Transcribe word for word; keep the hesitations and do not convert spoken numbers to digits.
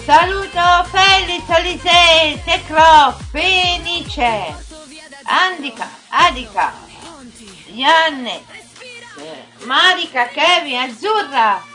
Saluto Felix, Elisei, Tecro, Fenice, Andika, Adika, Yanne, eh, Marica, Kevin, Azzurra,